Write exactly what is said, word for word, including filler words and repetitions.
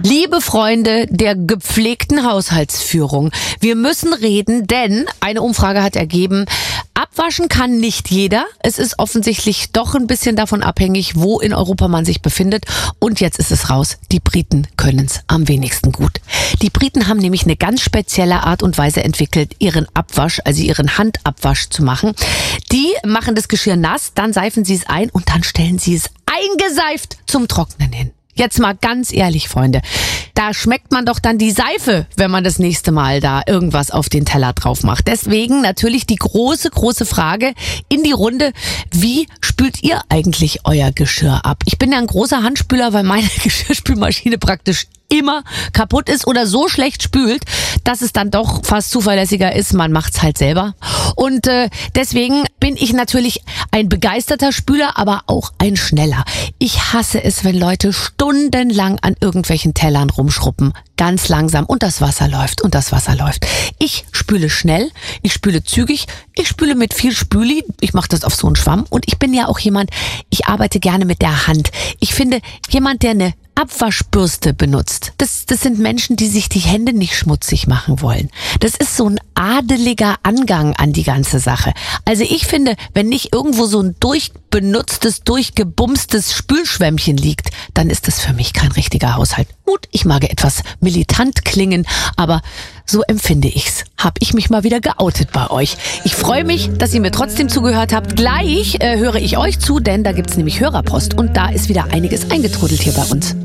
Liebe Freunde der gepflegten Haushaltsführung, wir müssen reden, denn eine Umfrage hat ergeben, abwaschen kann nicht jeder. Es ist offensichtlich doch ein bisschen davon abhängig, wo in Europa man sich befindet. Und jetzt ist es raus, die Briten können es am wenigsten gut. Die Briten haben nämlich eine ganz spezielle Art und Weise entwickelt, ihren Abwasch, also ihren Handabwasch zu machen. Die machen das Geschirr nass, dann seifen sie es ein und dann stellen sie es eingeseift zum Trocknen hin. Jetzt mal ganz ehrlich, Freunde, da schmeckt man doch dann die Seife, wenn man das nächste Mal da irgendwas auf den Teller drauf macht. Deswegen natürlich die große, große Frage in die Runde, wie spült ihr eigentlich euer Geschirr ab? Ich bin ja ein großer Handspüler, weil meine Geschirrspülmaschine praktisch immer kaputt ist oder so schlecht spült, dass es dann doch fast zuverlässiger ist, man macht's halt selber. Und äh, deswegen bin ich natürlich ein begeisterter Spüler, aber auch ein schneller. Ich hasse es, wenn Leute stundenlang an irgendwelchen Tellern rumschruppen, ganz langsam und das Wasser läuft und das Wasser läuft. Ich spüle schnell, ich spüle zügig, ich spüle mit viel Spüli, ich mache das auf so einen Schwamm und ich bin ja auch jemand, ich arbeite gerne mit der Hand. Ich finde, jemand, der eine Abwaschbürste benutzt. Das, das sind Menschen, die sich die Hände nicht schmutzig machen wollen. Das ist so ein adeliger Angang an die ganze Sache. Also ich finde, wenn nicht irgendwo so ein durchbenutztes, durchgebumstes Spülschwämmchen liegt, dann ist das für mich kein richtiger Haushalt. Gut, ich mag etwas militant klingen, aber so empfinde ich's. Hab ich mich mal wieder geoutet bei euch. Ich freue mich, dass ihr mir trotzdem zugehört habt. Gleich äh, höre ich euch zu, denn da gibt's nämlich Hörerpost und da ist wieder einiges eingetrudelt hier bei uns.